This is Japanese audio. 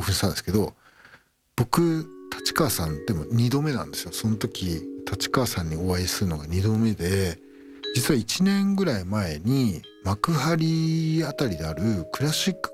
奮したんですけど、僕立川さんでも2度目なんですよ。その時立川さんにお会いするのが2度目で、実は1年ぐらい前に幕張あたりであるクラシック